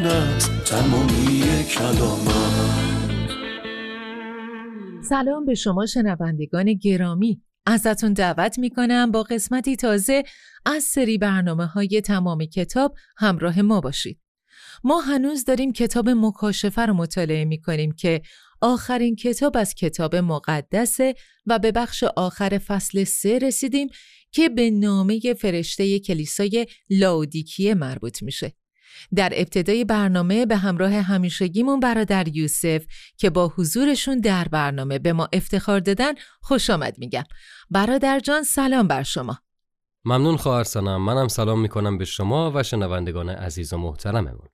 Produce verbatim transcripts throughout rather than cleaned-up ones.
است تمامی کلامم. سلام به شما شنوندگان گرامی. ازتون دعوت میکنم با قسمتی تازه از سری برنامه‌های تمام کتاب همراه ما باشید. ما هنوز داریم کتاب مکاشفه رو مطالعه میکنیم که آخرین کتاب از کتاب مقدسه و به بخش آخر فصل سه رسیدیم که به نامه فرشته کلیسای لاودیکیه مربوط میشه. در ابتدای برنامه به همراه همیشگیمون برادر یوسف که با حضورشون در برنامه به ما افتخار دادن خوش آمد میگم. برادر جان سلام بر شما. ممنون خواهر سنم. منم سلام میکنم به شما و شنوندگان عزیز و محترممون.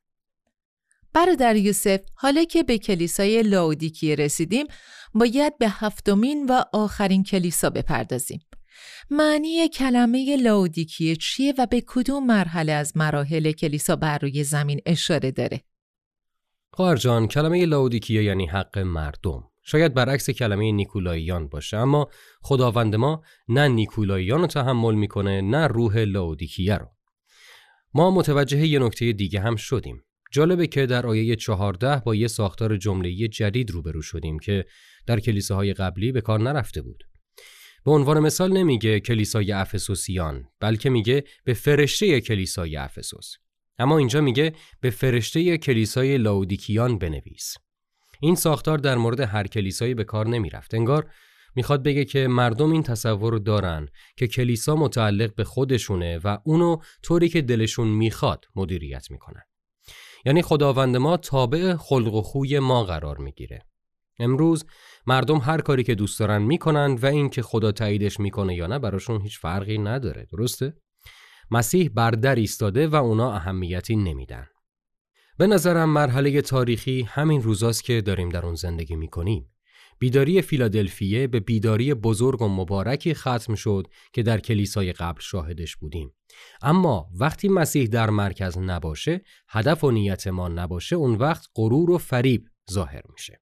برادر یوسف، حالا که به کلیسای لاودیکیه رسیدیم باید به هفتمین و آخرین کلیسا بپردازیم. معنی کلمه لاودیکیه چیه و به کدوم مرحله از مراحل کلیسا بر روی زمین اشاره داره؟ خواهر جان، کلمه لاودیکیه یعنی حق مردم. شاید برعکس کلمه نیکولائیان باشه، اما خداوند ما نه نیکولائیان رو تحمل میکنه نه روح لاودیکیه رو. ما متوجه یه نکته دیگه هم شدیم. جالبه که در آیه چهارده با یه ساختار جمله‌ای جدید روبرو شدیم که در کلیساهای قبلی به کار نرفته بود. به عنوان مثال نمیگه کلیسای افسوسیان، بلکه میگه به فرشته کلیسای افسوس. اما اینجا میگه به فرشته کلیسای لاودیکیان بنویس. این ساختار در مورد هر کلیسایی به کار نمیرفت. انگار میخواد بگه که مردم این تصور رو دارن که کلیسا متعلق به خودشونه و اونو طوری که دلشون میخواد مدیریت میکنن. یعنی خداوند ما تابع خلق و خوی ما قرار میگیره. امروز مردم هر کاری که دوست دارن میکنن و این که خدا تاییدش میکنه یا نه براشون هیچ فرقی نداره. درسته؟ مسیح بر در ایستاده و اونا اهمیتی نمیدن. به نظرم مرحله تاریخی همین روزاست که داریم در اون زندگی میکنیم. بیداری فیلادلفیه به بیداری بزرگ و مبارکی ختم شد که در کلیسای قبل شاهدش بودیم. اما وقتی مسیح در مرکز نباشه، هدف و نیت ما نباشه، اون وقت غرور و فریب ظاهر میشه.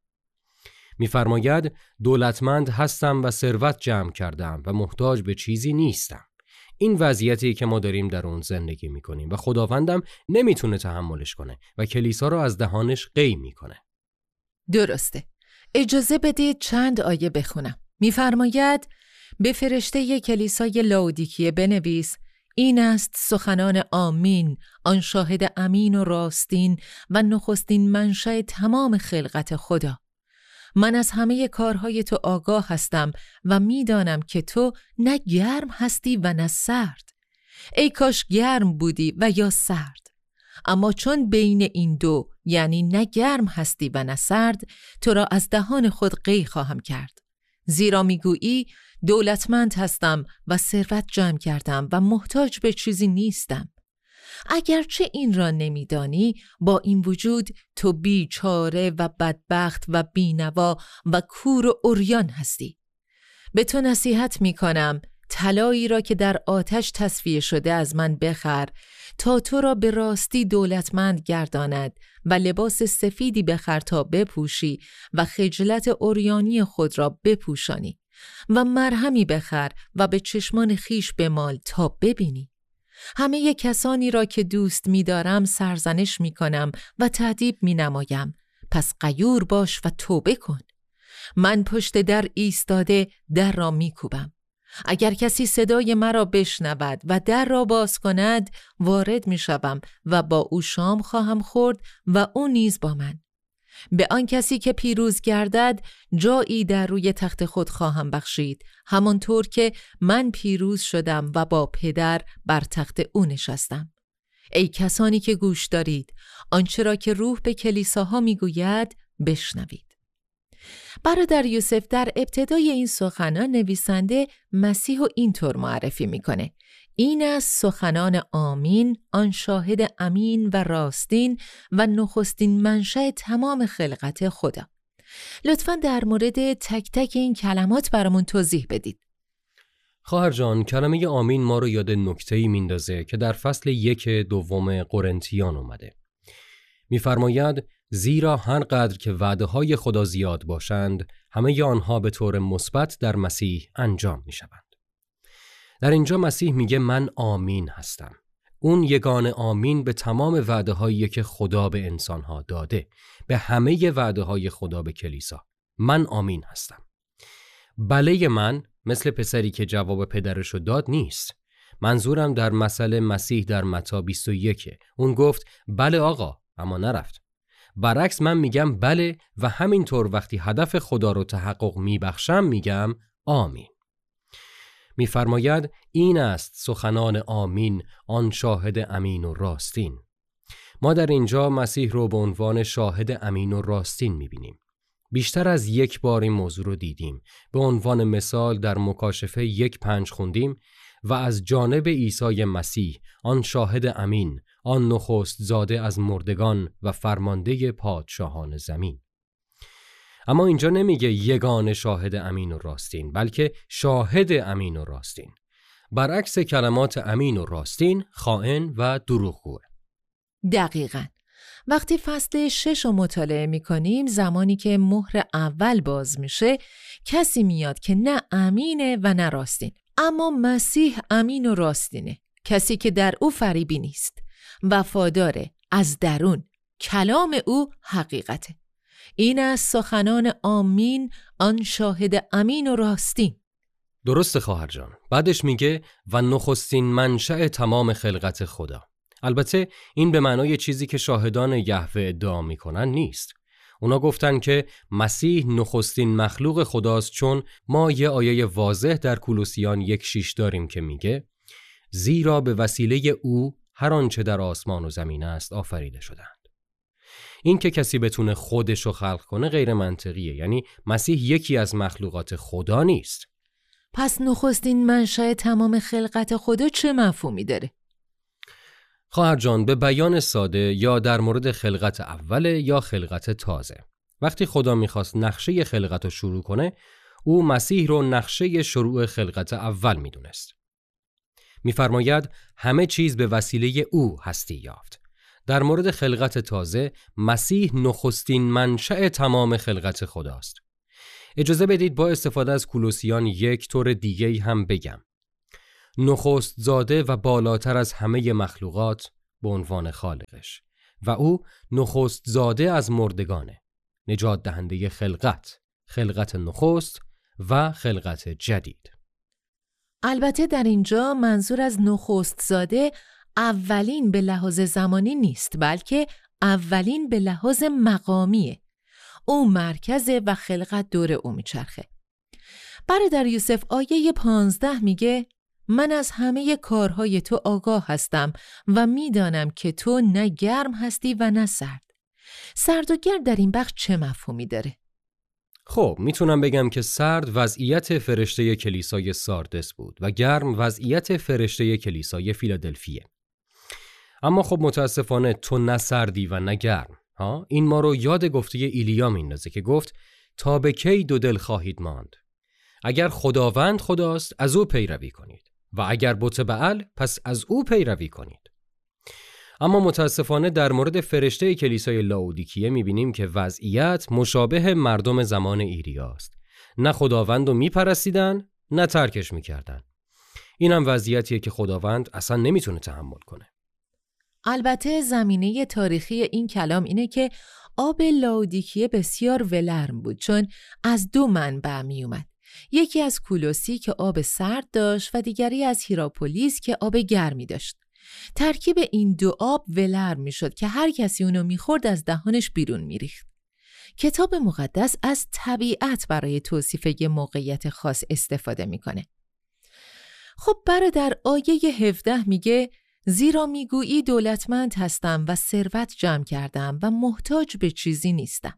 میفرماید دولتمند هستم و ثروت جمع کردم و محتاج به چیزی نیستم. این وضعیتی که ما داریم در اون زندگی میکنیم و خداوندم نمیتونه تحملش کنه و کلیسا رو از دهانش قی میکنه. درسته. اجازه بدید چند آیه بخونم. میفرماید به فرشته کلیسای لاودیکیه بنویس: این است سخنان آمین، آن شاهد امین و راستین و نخستین منشأ تمام خلقت خدا. من از همه کارهای تو آگاه هستم و میدانم که تو نه گرم هستی و نه سرد. ای کاش گرم بودی و یا سرد. اما چون بین این دو، یعنی نه گرم هستی و نه سرد، تو را از دهان خود قی خواهم کرد. زیرا میگویی دولتمند هستم و ثروت جمع کردم و محتاج به چیزی نیستم. اگرچه این را نمیدانی، با این وجود تو بیچاره و بدبخت و بینوا و کور و عریان هستی. به تو نصیحت میکنم طلایی را که در آتش تصفیه شده از من بخر تا تو را به راستی دولتمند گرداند و لباس سفیدی بخر تا بپوشی و خجلت عریانی خود را بپوشانی و مرهمی بخر و به چشمان خیش بمال تا ببینی. همه کسانی را که دوست می دارم سرزنش می کنم و تأدیب می نمایم. پس غیور باش و توبه کن. من پشت در ایستاده در را می کوبم. اگر کسی صدای مرا بشنود و در را باز کند، وارد می شوم و با او شام خواهم خورد و او نیز با من. به آن کسی که پیروز گردد جایی در روی تخت خود خواهم بخشید، همانطور که من پیروز شدم و با پدر بر تخت او نشستم. ای کسانی که گوش دارید، آنچه را که روح به کلیساها میگوید بشنوید. برادر یوسف در ابتدای این سخنان نویسنده مسیح رو اینطور معرفی میکنه: این است سخنان آمین، آن شاهد امین و راستین و نخستین منشأ تمام خلقت خدا. لطفاً در مورد تک تک این کلمات برامون توضیح بدید. خواهر جان، کلمه آمین ما رو یاد نکته‌ای میندازه که در فصل یک دوم قرنتیان اومده. میفرماید زیرا هر قدر که وعده‌های خدا زیاد باشند، همه آنها به طور مثبت در مسیح انجام میشوند. در اینجا مسیح میگه من آمین هستم. اون یگانه آمین به تمام وعده هایی که خدا به انسان ها داده، به همه وعده های خدا به کلیسا. من آمین هستم. بله من مثل پسری که جواب پدرشو داد نیست. منظورم در مسئله مسیح در متی بیست و یک. اون گفت بله آقا، اما نرفت. برعکس من میگم بله و همینطور وقتی هدف خدا رو تحقق میبخشم میگم آمین. میفرماید این است سخنان آمین، آن شاهد امین و راستین. ما در اینجا مسیح رو به عنوان شاهد امین و راستین میبینیم. بیشتر از یک بار این موضوع رو دیدیم. به عنوان مثال در مکاشفه یک پنج خوندیم و از جانب عیسی مسیح، آن شاهد امین، آن نخست زاده از مردگان و فرمانده پادشاهان زمین. اما اینجا نمیگه یگان شاهد امین و راستین، بلکه شاهد امین و راستین. برعکس کلمات امین و راستین، خائن و دروغگوه. دقیقاً. وقتی فصل شش رو مطالعه می‌کنیم، زمانی که مهر اول باز میشه، کسی میاد که نه امینه و نه راستین. اما مسیح امین و راستینه. کسی که در او فریبی نیست. وفاداره، از درون. کلام او حقیقته. این از سخنان آمین، آن شاهد امین و راستین. درست خواهر جان. بعدش میگه و نخستین منشأ تمام خلقت خدا. البته این به معنای چیزی که شاهدان یهوه ادعا میکنن نیست. اونا گفتن که مسیح نخستین مخلوق خداست، چون ما یه آیه واضح در کولوسیان یک شیش داریم که میگه زیرا به وسیله او هر آنچه در آسمان و زمین است آفریده شدند. این که کسی بتونه خودش رو خلق کنه غیر منطقیه. یعنی مسیح یکی از مخلوقات خدا نیست. پس نخستین منشأ تمام خلقت خدا چه مفهومی داره؟ خواهر جان، به بیان ساده یا در مورد خلقت اوله یا خلقت تازه. وقتی خدا میخواست نقشه خلقت رو شروع کنه، او مسیح رو نقشه شروع خلقت اول میدونست. میفرماید همه چیز به وسیله او هستی یافت. در مورد خلقت تازه، مسیح نخستین منشأ تمام خلقت خداست. اجازه بدید با استفاده از کولوسیان یک طور دیگه هم بگم. نخست زاده و بالاتر از همه مخلوقات به عنوان خالقش و او نخست زاده از مردگانه، نجات دهنده خلقت، خلقت نخست و خلقت جدید. البته در اینجا منظور از نخست زاده اولین به لحاظ زمانی نیست، بلکه اولین به لحاظ مقامیه. او مرکزه و خلقت دور او میچرخه. برادر یوسف آیه پانزده میگه من از همه کارهای تو آگاه هستم و میدانم که تو نه گرم هستی و نه سرد. سرد و گرم در این بخش چه مفهومی داره؟ خب میتونم بگم که سرد وضعیت فرشته کلیسای ساردس بود و گرم وضعیت فرشته کلیسای فیلادلفیه. اما خب متاسفانه تو نه سردی و نه گرم. ها؟ این ما رو یاد گفته ایلیا میندازه که گفت تا به کی دو دل خواهید ماند؟ اگر خداوند خداست از او پیروی کنید و اگر بت بعل پس از او پیروی کنید. اما متاسفانه در مورد فرشته کلیسای لاودیکیه میبینیم که وضعیت مشابه مردم زمان ایلیاست. نه خداوند رو میپرستیدن نه ترکش میکردن. این هم وضعیتیه که خداوند اصلا نمیتونه تحمل کنه. البته زمینه تاریخی این کلام اینه که آب لاودیکیه بسیار ولرم بود، چون از دو منبع می اومد. یکی از کولوسی که آب سرد داشت و دیگری از هیراپولیس که آب گرمی داشت. ترکیب این دو آب ولرم می شد که هر کسی اونو می خورد از دهانش بیرون می ریخت. کتاب مقدس از طبیعت برای توصیف یه موقعیت خاص استفاده میکنه. خب برادر آیه هفده میگه زیرا میگویی دولتمند هستم و ثروت جمع کردم و محتاج به چیزی نیستم.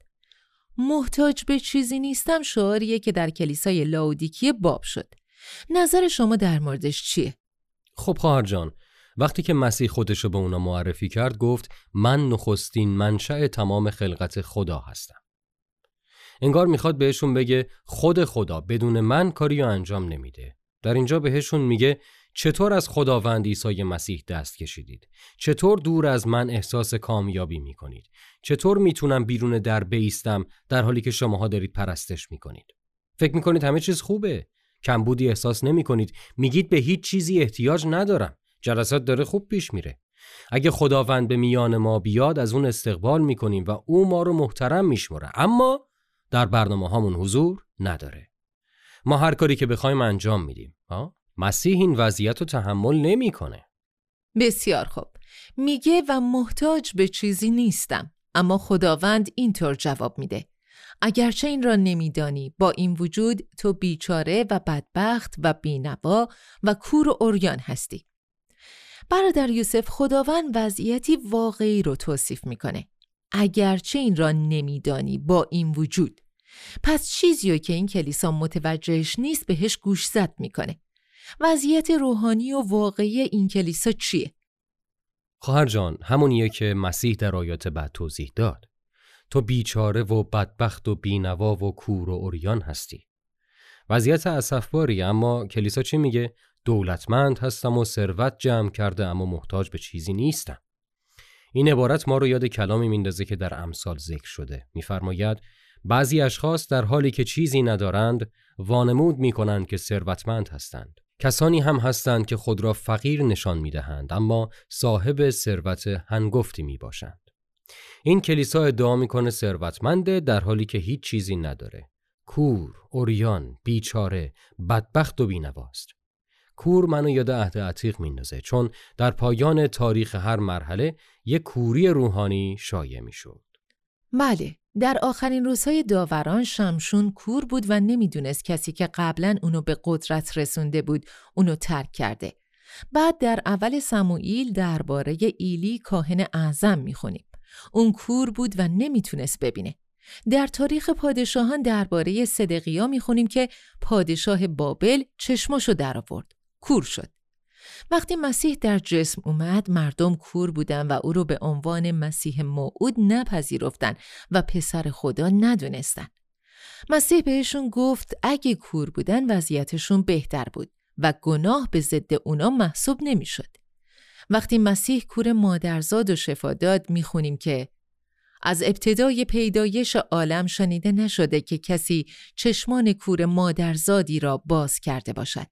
محتاج به چیزی نیستم شعاریه که در کلیسای لاودیکیه باب شد. نظر شما در موردش چیه؟ خب خواهر جان، وقتی که مسیح خودشو به اونا معرفی کرد گفت من نخستین منشأ تمام خلقت خدا هستم. انگار میخواد بهشون بگه خود خدا بدون من کاریو انجام نمیده. در اینجا بهشون میگه چطور از خداوند عیسی مسیح دست کشیدید؟ چطور دور از من احساس کامیابی میکنید؟ چطور میتونم بیرون در بایستم در حالی که شماها دارید پرستش میکنید؟ فکر میکنید همه چیز خوبه؟ کمبودی احساس نمیکنید؟ میگید به هیچ چیزی احتیاج ندارم. جلسات داره خوب پیش میره. اگه خداوند به میان ما بیاد از اون استقبال میکنیم و او ما رو محترم میشمره، اما در برنامه هامون حضور نداره. ما هر کاری که بخوایم انجام میدیم. ها؟ مسیح این وضعیت رو تحمل نمیکنه. بسیار خوب. میگه و محتاج به چیزی نیستم، اما خداوند اینطور جواب میده: اگرچه این را نمیدانی، با این وجود تو بیچاره و بدبخت و بینوا و کور و عریان هستی. برادر یوسف، خداوند وضعیتی واقعی رو توصیف میکنه. اگرچه این را نمیدانی، با این وجود. پس چیزیو که این کلیسا متوجهش نیست بهش گوشزد میکنه. وضعیت روحانی و واقعی این کلیسا چیه؟ خواهر جان، همونیه که مسیح در آیات بعد توضیح داد. تو بیچاره و بدبخت و بینوا و کور و عریان هستی. وضعیت اسفباری، اما کلیسا چی میگه؟ دولتمند هستم و ثروت جمع کرده اما محتاج به چیزی نیستم. این عبارت ما رو یاد کلامی میندازه که در امثال ذکر شده. میفرماید بعضی اشخاص در حالی که چیزی ندارند وانمود میکنند که ثروتمند هستند. کسانی هم هستند که خود را فقیر نشان میدهند اما صاحب ثروت هنگفتی میباشند. این کلیسا ادعا میکنه ثروتمنده در حالی که هیچ چیزی نداره. کور، عریان، بیچاره، بدبخت و بینواست. کور منو یاد عهد عتیق میندازه، چون در پایان تاریخ هر مرحله یک کوری روحانی شایع میشد. بله، در آخرین روزهای داوران شمشون کور بود و نمیدونست کسی که قبلا اونو به قدرت رسونده بود اونو ترک کرده. بعد در اول سموئیل درباره ایلی کاهن اعظم میخونیم. اون کور بود و نمیتونست ببینه. در تاریخ پادشاهان درباره صدقیا میخونیم که پادشاه بابل چشماشو در آورد. کور شد. وقتی مسیح در جسم اومد، مردم کور بودن و او رو به عنوان مسیح موعود نپذیرفتن و پسر خدا ندونستن. مسیح بهشون گفت اگه کور بودن وضعیتشون بهتر بود و گناه به ضد اونا محسوب نمیشد. وقتی مسیح کور مادرزاد و شفا داد، میخونیم که از ابتدای پیدایش عالم شنیده نشده که کسی چشمان کور مادرزادی را باز کرده باشد.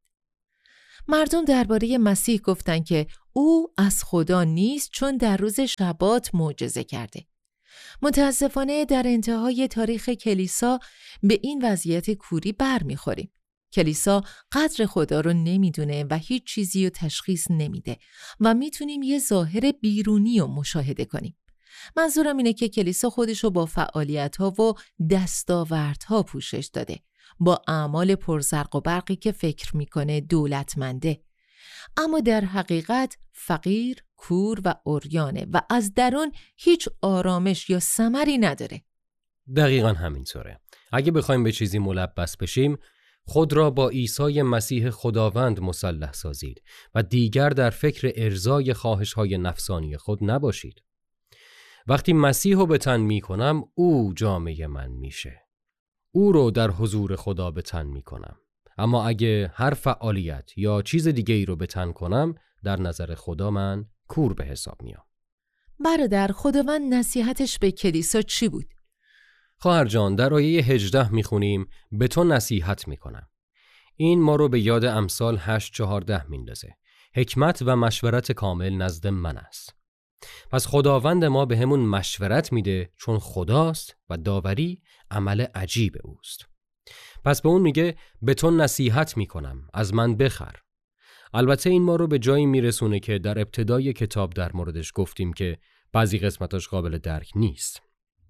مردم درباره مسیح گفتند که او از خدا نیست چون در روز شبات معجزه کرده. متاسفانه در انتهای تاریخ کلیسا به این وضعیت کوری برمیخوریم. کلیسا قدر خدا رو نمیدونه و هیچ چیزی رو تشخیص نمیده و میتونیم یه ظاهر بیرونی رو مشاهده کنیم. منظورم اینه که کلیسا خودشو با فعالیت‌ها و دستاوردها پوشش داده، با اعمال پرزرق و برقی که فکر میکنه دولتمنده، اما در حقیقت فقیر، کور و عریانه و از درون هیچ آرامش یا ثمری نداره. دقیقاً همینطوره. اگه بخوایم به چیزی ملبس بشیم، خود را با عیسی مسیح خداوند مسلح سازید و دیگر در فکر ارضای خواهش‌های نفسانی خود نباشید. وقتی مسیح رو به تن میکنم، او جامعه من میشه. او رو در حضور خدا به تن میکنم. اما اگه هر فعالیت یا چیز دیگه ای رو به تن کنم، در نظر خدا من کور به حساب میام. برادر، خداوند نصیحتش به کلیسا چی بود؟ خواهر جان، در آیه هجده میخونیم به تو نصیحت میکنم. این ما رو به یاد امثال هشت چهارده میندازه. حکمت و مشورت کامل نزد من است. پس خداوند ما به همون مشورت میده چون خداست و داوری عمل عجیب اوست. پس به اون میگه به تو نصیحت میکنم، از من بخر. البته این ما رو به جایی میرسونه که در ابتدای کتاب در موردش گفتیم که بعضی قسمتاش قابل درک نیست.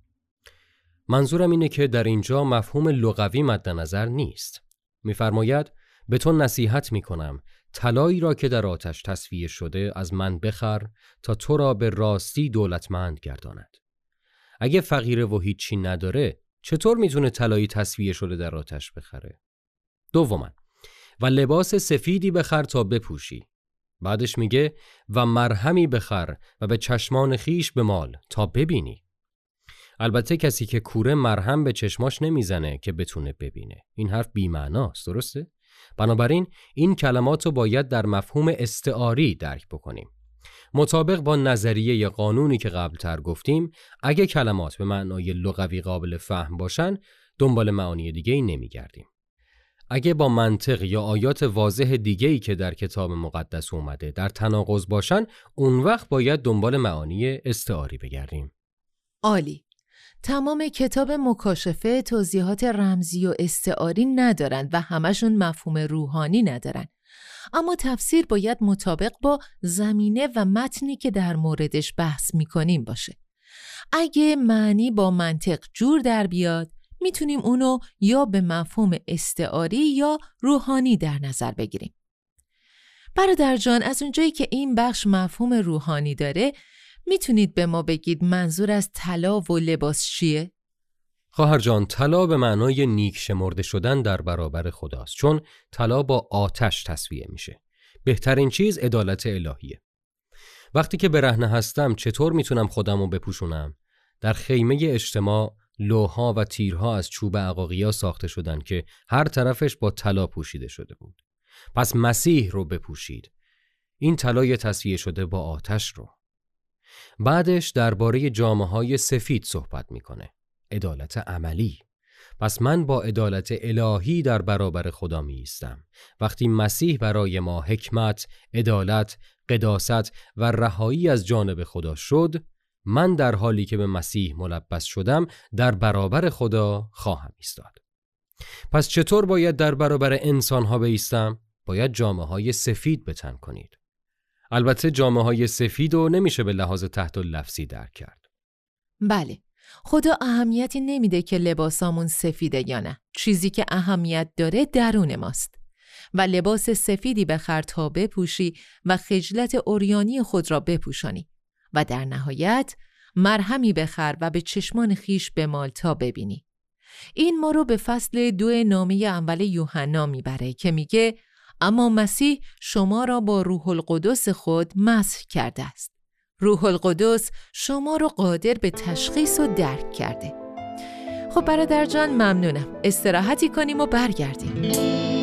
منظورم اینه که در اینجا مفهوم لغوی مد نظر نیست. میفرماید به تو نصیحت میکنم طلایی را که در آتش تصفیه شده از من بخر تا تو را به راستی دولتمند گرداند. اگه فقیره و هیچی نداره، چطور میتونه طلایی تصفیه شده در آتش بخره؟ دوما، و لباس سفیدی بخر تا بپوشی. بعدش میگه و مرهمی بخر و به چشمان خیش بمال تا ببینی. البته کسی که کوره مرهم به چشماش نمیزنه که بتونه ببینه. این حرف بی‌معناست، درسته؟ بنابراین این کلمات رو باید در مفهوم استعاری درک بکنیم. مطابق با نظریه یا قانونی که قبلتر گفتیم، اگه کلمات به معنای لغوی قابل فهم باشن، دنبال معانی دیگه ای نمیگردیم. اگه با منطق یا آیات واضح دیگه‌ای که در کتاب مقدس اومده در تناقض باشن، اون وقت باید دنبال معانی استعاری بگردیم. عالی. تمام کتاب مکاشفه توضیحات رمزی و استعاری ندارند و همشون مفهوم روحانی ندارن. اما تفسیر باید مطابق با زمینه و متنی که در موردش بحث میکنیم باشه. اگه معنی با منطق جور در بیاد، میتونیم اونو یا به مفهوم استعاری یا روحانی در نظر بگیریم. برادر جان، از اونجایی که این بخش مفهوم روحانی داره، میتونید به ما بگید منظور از طلا و لباس چیه؟ خواهر جان، طلا به معنای نیک شمرده شدن در برابر خداست، چون طلا با آتش تصفیه میشه. بهترین چیز عدالت الهیه. وقتی که برهنه هستم چطور میتونم خودمو بپوشونم؟ در خیمه اجتماع لوها و تیرها از چوب عقاقیا ساخته شدن که هر طرفش با طلا پوشیده شده بود. پس مسیح رو بپوشید. این طلای تصفیه شده با آتش رو. بعدش درباره جامه‌های سفید صحبت میکنه. عدالت عملی. پس من با عدالت الهی در برابر خدا می ایستم. وقتی مسیح برای ما حکمت، عدالت، قداست و رهایی از جانب خدا شد، من در حالی که به مسیح ملبس شدم در برابر خدا خواهم ایستاد. پس چطور باید در برابر انسان‌ها بایستم؟ باید جامه‌های سفید به تن کنید. البته جامه‌های سفید رو نمیشه به لحاظ تحت لفظی درک کرد. بله، خدا اهمیتی نمیده که لباسامون سفیده یا نه. چیزی که اهمیت داره درون ماست. و لباس سفیدی بخر تا بپوشی و خجلت عریانی خود را بپوشانی. و در نهایت مرهمی بخر و به چشمان خیش بمال تا ببینی. این ما رو به فصل دو نامه اول یوحنا میبره که میگه اما مسیح شما را با روح القدس خود مسح کرده است. روح القدس شما رو قادر به تشخیص و درک کرده. خب برادر جان، ممنونم. استراحتی کنیم و برگردیم.